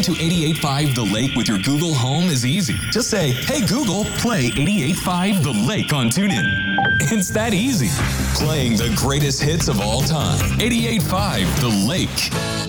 to 88.5 The Lake with your Google Home is easy. Just say, hey Google, play 88.5 The Lake on TuneIn. It's that easy. Playing the greatest hits of all time. 88.5 The Lake.